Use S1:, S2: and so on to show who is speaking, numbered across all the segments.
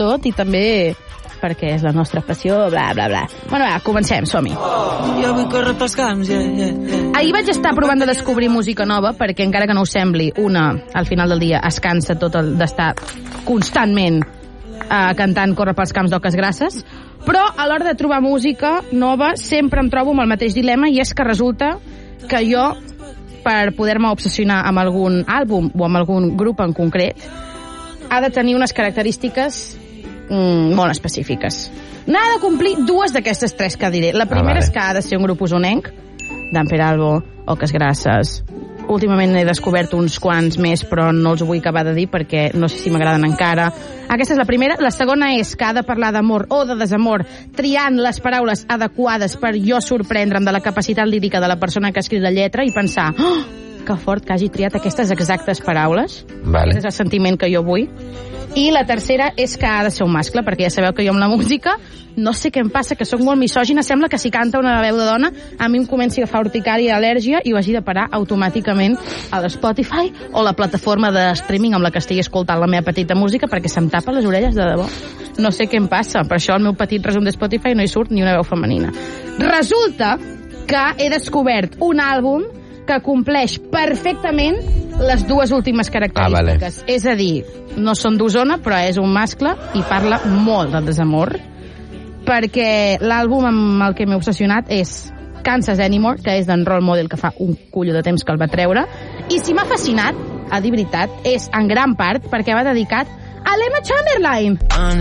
S1: tot, i també perquè és la nostra passió, bla, bla, bla. Bueno, va, comencem, som-hi.
S2: Jo vull córrer pels camps,
S1: Ahir vaig estar provant de descobrir música nova, perquè encara que no us sembli, una, al final del dia, es cansa tot d'estar constantment cantant Córrer pels camps d'Oques Grasses, però a l'hora de trobar música nova sempre em trobo amb el mateix dilema, i és que resulta que jo, per poder-me obsessionar amb algun àlbum o amb algun grup en concret, ha de tenir unes característiques molt específiques. N'ha de complir dues d'aquestes tres que diré. La primera és que ha de ser un grup usonenc, Dan Peralbo, Oques Grasses. Últimament he descobert uns quants més, però no els vull acabar de dir perquè no sé si m'agraden encara. Aquesta és la primera. La segona és que ha de parlar d'amor o de desamor, triant les paraules adequades per jo sorprendre'm de la capacitat lírica de la persona que ha escrit la lletra i pensar, que fort que hagi triat aquestes exactes paraules.
S3: Vale.
S1: Aquest és el sentiment que jo vull. I la tercera és que ha de ser un mascle, perquè ja sabeu que jo amb la música no sé què em passa, que sóc molt misògina. Sembla que si canta una veu de dona a mi em comenci a agafar urticària i al·lèrgia i ho hagi de parar automàticament a l'Spotify o la plataforma de streaming amb la que estigui escoltant la meva petita música, perquè se'm tapa les orelles de debò. No sé què em passa, per això al meu petit resum de Spotify no hi surt ni una veu femenina. Resulta que he descobert un àlbum que compleix perfectament les dues últimes característiques.
S3: Vale.
S1: És a dir, no són d'Osona, però és un mascle i parla molt de desamor, perquè l'àlbum amb el que m'he obsessionat és Kansas Anymore, que és d'en Role Model, que fa un cullo de temps que el va treure, i si m'ha fascinat, a dir veritat, és en gran part perquè va dedicat a l'Emma Chamberlain.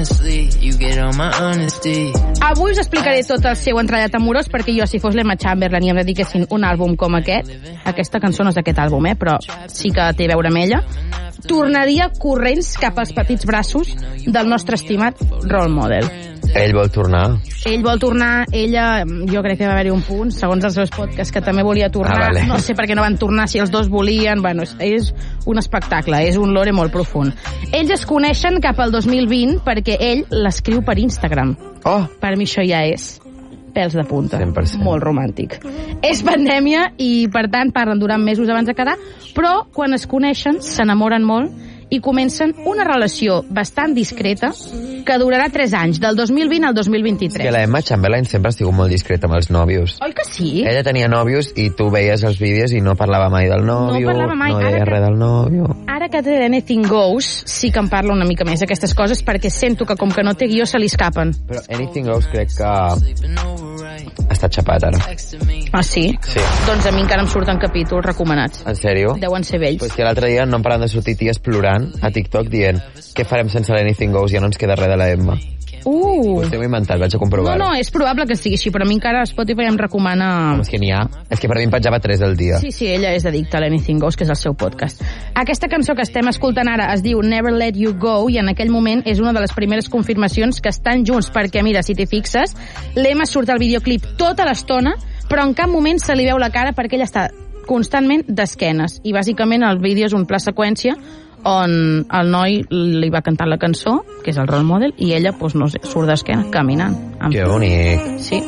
S1: Avui us explicaré tot el seu entrellat amorós, perquè jo, si fos l'Emma Chamberlain i em dediquessin un àlbum com aquest, aquesta cançó no és d'aquest àlbum, però sí que té a veure amb ella, tornaria corrents cap als petits braços del nostre estimat Role Model.
S3: Ell vol tornar.
S1: Ell vol tornar, ella, jo crec que va haver-hi un punt, segons els seus podcasts, que també volia tornar.
S3: Vale.
S1: No sé per què no van tornar, si els dos volien. Bueno, és un espectacle, és un lore molt profund. Ells es coneixen cap al 2020 perquè ell l'escriu per Instagram.
S3: Oh!
S1: Per mi això ja és pèls de punta.
S3: 100%.
S1: Molt romàntic. És pandèmia i, per tant, parlen durant mesos abans de quedar, però quan es coneixen s'enamoren molt i comencen una relació bastant discreta que durarà 3 anys, del 2020 al 2023.
S3: Que la Emma Chamberlain sempre ha sigut molt discreta amb els nòvios.
S1: Oi que sí?
S3: Ella tenia nòvios i tu veies els vídeos i no parlava mai del nòvio,
S1: No parlava mai.
S3: no deia res del nòvio.
S1: Ara que té Anything Goes, sí que em parla una mica més d'aquestes coses, perquè sento que com que no té guió se li escapen.
S3: Però Anything Goes crec que està xapat ara.
S1: Ah, sí?
S3: Sí.
S1: Doncs a mi encara em surten capítols recomanats.
S3: En sèrio?
S1: Deuen ser vells.
S3: Pues que l'altre dia no em paraven de sortir ties plorant a TikTok dient què farem sense l'Anything Goes, ja no ens queda res de la Emma. Pues t'ho he inventat, vaig a comprovar.
S1: No, és probable que sigui així, però a mi encara Spotify em recomana...
S3: És que n'hi ha. És que per mi em penjava 3 al dia.
S1: Sí, ella és addicta a l'Anything Goes, que és el seu podcast. Aquesta cançó que estem escoltant ara es diu Never Let You Go, i en aquell moment és una de les primeres confirmacions que estan junts, perquè mira, si t'hi fixes, l'Emma surt al videoclip tota l'estona, però en cap moment se li veu la cara perquè ella està constantment d'esquenes, i bàsicament el vídeo és un pla seqüència on el noi li va cantar la cançó, que és el Role Model, i ella, doncs, no sé, surt d'esquena, caminant.
S3: Que bonic.
S1: Sí.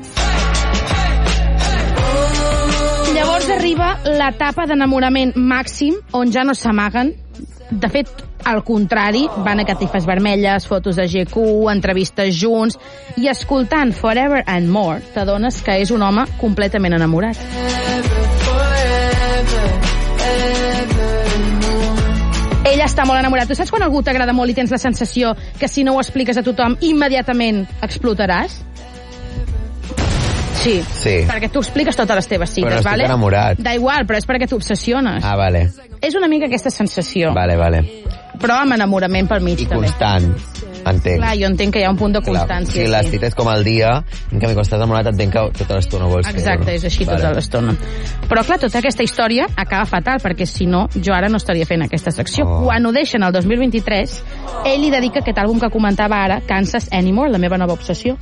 S1: Llavors arriba l'etapa d'enamorament màxim, on ja no s'amaguen. De fet, al contrari, van a catifes vermelles, fotos de GQ, entrevistes junts, i escoltant Forever and More t'adones que és un home completament enamorat. Ella està molt enamorat. Tu saps quan algú t'agrada molt i tens la sensació que si no ho expliques a tothom immediatament explotaràs? Sí. Perquè tu expliques totes les teves cites,
S3: però
S1: vale?
S3: Però estic enamorat.
S1: Da igual, però és perquè t'obsessiones.
S3: Ah, vale.
S1: És una mica aquesta sensació.
S3: Vale.
S1: Però amb enamorament pel mig,
S3: I
S1: també.
S3: constant. Entenc.
S1: Clar, jo entenc que hi ha un punt de constància.
S3: Si la cita és com el dia, en canvi quan estàs enamorat entenc que tota l'estona vols fer.
S1: Exacte, és així tota l'estona. Però clar, tota aquesta història acaba fatal, perquè si no, jo ara no estaria fent aquesta secció. Quan ho deixen el 2023, ell li dedica aquest àlbum que comentava ara, Kansas Anymore, la meva nova obsessió.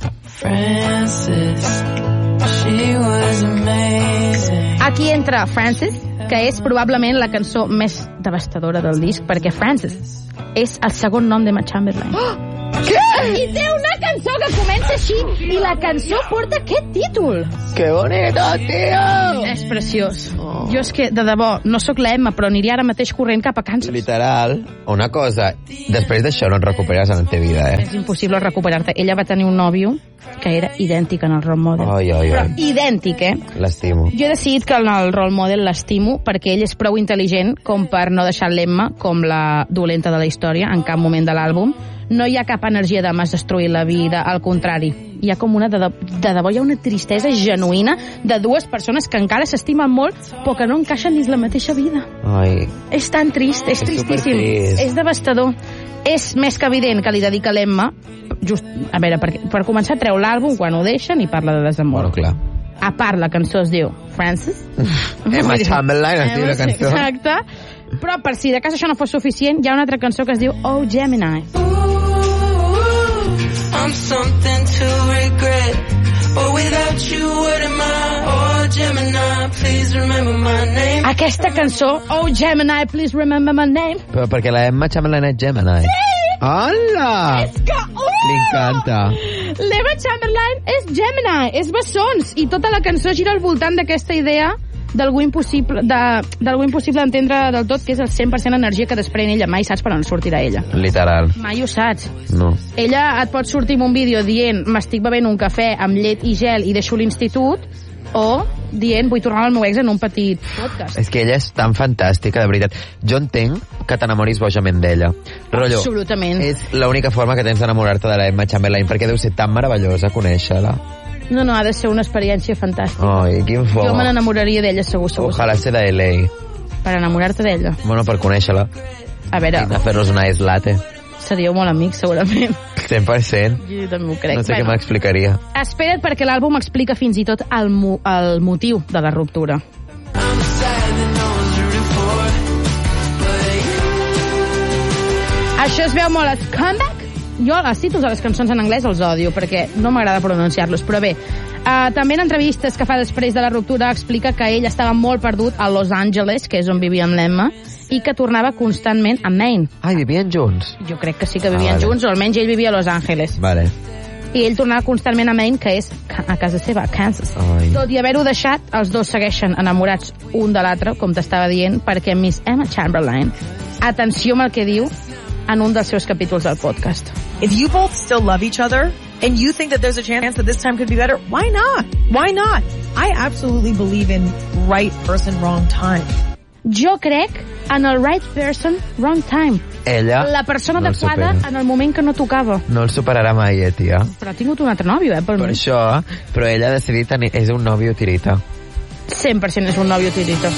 S1: Aquí entra Frances, que és probablement la cançó més devastadora del disc, perquè Frances és el segon nom d'Emma Chamberlain. I té una cançó que comença així i la cançó porta aquest títol.
S3: Que bonito, tio!
S1: És preciós. Jo és que, de debò, no sóc la Emma, però aniria ara mateix corrent cap a Kansas.
S3: Literal, una cosa, després d'això no et recuperes en la teva vida,
S1: És impossible recuperar-te. Ella va tenir un nòvio que era idèntic en el role model. Però idèntic,
S3: L'estimo.
S1: Jo he decidit que en el role model l'estimo perquè ell és prou intel·ligent com per no deixar l'Emma com la dolenta de la història en cap moment de l'àlbum. No hi ha cap energia de m'has destruït la vida, al contrari. Hi ha com una, de debò, hi ha una tristesa genuïna de dues persones que encara s'estimen molt però que no encaixen dins la mateixa vida.
S3: Ai.
S1: És tan trist, és tristíssim.
S3: Supertrist.
S1: És devastador. És més que evident que li dedica l'Emma, just, a veure, per començar treu l'àlbum quan ho deixen i parla de desamor.
S3: Bueno, clar.
S1: A part, la cançó es diu Francis.
S3: Emma Chamberlain es diu la cançó.
S1: Exacte. Però per si de cas això no fos suficient, hi ha una altra cançó que es diu Oh Gemini.
S2: I'm something to regret, but without you, what am I? Oh, Gemini, please remember my name.
S1: Aquesta cançó, Oh Gemini, please remember my name.
S3: Però perquè la Emma Chamberlain és Gemini.
S1: Sí!
S3: Hola!
S1: És que...
S3: M'encanta.
S1: L'Emma Chamberlain és Gemini, és bessons, i tota la cançó gira al voltant d'aquesta idea d'algú impossible d'entendre del tot, que és el 100% energia que desprèn ella. Mai saps per on sortirà ella.
S3: Literal.
S1: Mai ho saps.
S3: No.
S1: Ella et pot sortir en un vídeo dient m'estic bevent un cafè amb llet i gel i deixo l'institut, o dient vull tornar al meu ex en un petit podcast.
S3: És que ella és tan fantàstica, de veritat. Jo entenc que t'enamoris bojament d'ella. Rollo,
S1: absolutament.
S3: És l'única forma que tens d'enamorar-te de la Emma Chamberlain, perquè deu ser tan meravellosa conèixer-la.
S1: No, ha de ser una experiència fantàstica.
S3: Ai, quin fort.
S1: Jo me n'enamoraria d'ella, segur.
S3: Ojalà ser de LA.
S1: Per enamorar-te d'ella?
S3: Bueno, per conèixer-la.
S1: A veure...
S3: A fer-nos una ice latte.
S1: Seríeu molt amics, segurament.
S3: 100%.
S1: Jo també ho crec.
S3: No sé què m'explicaria.
S1: Espera't, perquè l'àlbum explica fins i tot el motiu de la ruptura. Això es veu molt a Comeback. Jo els títols de les cançons en anglès els odio perquè no m'agrada pronunciar-los, però bé, també en entrevistes que fa després de la ruptura explica que ell estava molt perdut a Los Angeles, que és on vivia amb l'Emma, i que tornava constantment a Maine.
S3: Ai, vivien junts?
S1: Jo crec que sí que vivien junts, o almenys ell vivia a Los Angeles.
S3: Vale.
S1: I ell tornava constantment a Maine, que és a casa seva, a Kansas.
S3: Ai.
S1: Tot i haver-ho deixat, els dos segueixen enamorats un de l'altre, com t'estava dient, perquè Miss Emma Chamberlain, atenció amb el que diu en un dels seus capítols del podcast.
S4: If you both still love each other and you think that there's a chance that this time could be better, why not? Why not? I absolutely believe in right person, wrong time.
S1: Jo crec en el right person, wrong time.
S3: Ella
S1: la persona
S3: no
S1: adequada en el moment que no tocava.
S3: No el superarà mai, tia.
S1: Però ha tingut un altre nòvio,
S3: per això, però ella ha decidit és un nòvio tirita.
S1: 100% és un nòvio tirita.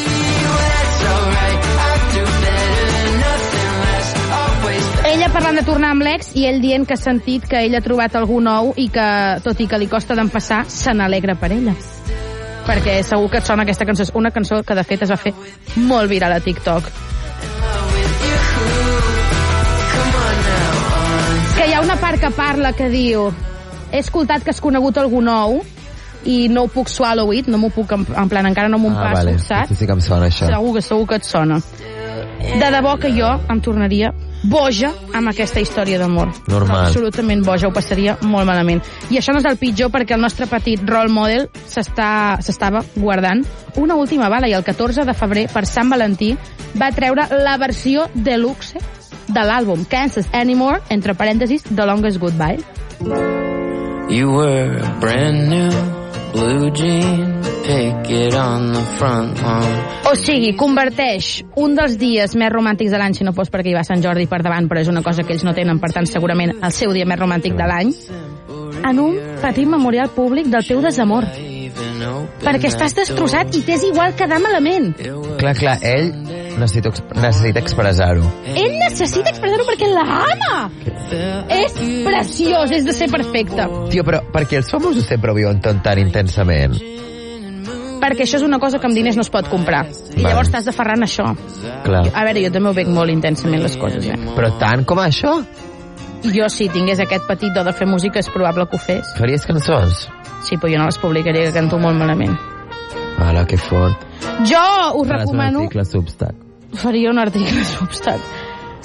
S1: Ella parlant de tornar amb l'ex i ell dient que ha sentit que ell ha trobat algú nou i que, tot i que li costa d'empassar, se n'alegra per ella. Perquè segur que et sona aquesta cançó. És una cançó que, de fet, es va fer molt viral a TikTok. Que hi ha una part que parla que diu he escoltat que has conegut algú nou i no ho puc swallow it, no m'ho puc, en plan, encara no m'ho passo,
S3: vale.
S1: Saps?
S3: Sí que em sona, això.
S1: Segur que et sona. De debò que jo em tornaria boja amb aquesta història d'amor.
S3: Normal.
S1: Absolutament boja, ho passaria molt malament. I això no és el pitjor, perquè el nostre petit role model s'estava guardant una última bala, i el 14 de febrer, per Sant Valentí, va treure la versió deluxe de l'àlbum Kansas Anymore, entre parèntesis, The Longest Goodbye.
S2: You were a brand new blue jean picket on the front lawn.
S1: O sigui, converteix un dels dies més romàntics de l'any, si no fos perquè hi va Sant Jordi per davant, però és una cosa que ells no tenen, per tant, segurament el seu dia més romàntic de l'any, en un petit memorial públic del teu desamor. Perquè estàs destrossat i t'és igual quedar malament.
S3: Clar, ell necessita expressar-ho.
S1: Ell necessita expressar-ho perquè la ama. És preciós, és de ser perfecte.
S3: Tio, però per què els famosos sempre ho viuen tan intensament?
S1: Perquè això és una cosa que amb diners no es pot comprar. I llavors t'has d'aferrar en això.
S3: Clar.
S1: A veure, jo també ho veig molt intensament, les coses,
S3: Però tant com això?
S1: Jo, si tingués aquest petit do de fer música, és probable que ho fes.
S3: Faries cançons?
S1: Sí, però jo no les publicaria, que canto molt malament.
S3: Ala, que fort.
S1: Jo us recomano...
S3: Un article Substack.
S1: Faria un article Substack.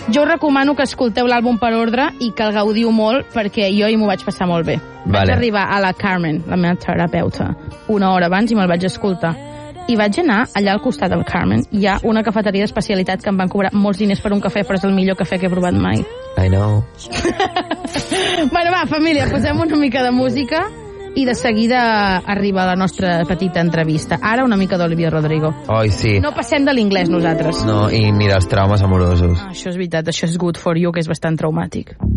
S1: Jo us recomano que escolteu l'àlbum per ordre i que el gaudiu molt, perquè jo hi m'ho vaig passar molt bé. Vaig arribar a la Carmen, la meva terapeuta, una hora abans i me'l vaig escoltar. I vaig anar allà al costat del Carmen. Hi ha una cafeteria d'especialitat que em van cobrar molts diners per un cafè, però és el millor cafè que he provat mai.
S3: I know.
S1: Bueno, va, família, posem una mica de música i de seguida arriba la nostra petita entrevista. Ara una mica d'Olivia Rodrigo.
S3: Oi, sí.
S1: No passem de l'inglès nosaltres.
S3: No, i ni dels traumes amorosos.
S1: Això és veritat, això és Good For You, que és bastant traumàtic.